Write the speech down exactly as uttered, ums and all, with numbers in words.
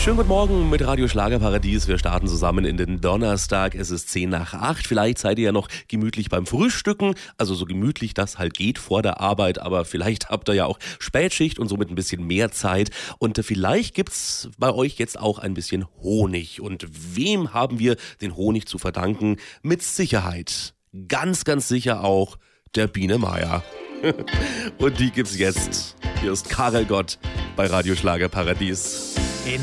Schönen guten Morgen mit Radio Schlagerparadies. Wir starten zusammen in den Donnerstag. Es ist zehn nach acht. Vielleicht seid ihr ja noch gemütlich beim Frühstücken. Also so gemütlich das halt geht vor der Arbeit. Aber vielleicht habt ihr ja auch Spätschicht und somit ein bisschen mehr Zeit. Und vielleicht gibt's bei euch jetzt auch ein bisschen Honig. Und wem haben wir den Honig zu verdanken? Mit Sicherheit. Ganz, ganz sicher auch der Biene Meier. Und die gibt's jetzt. Hier ist Karel Gott bei Radio Schlagerparadies.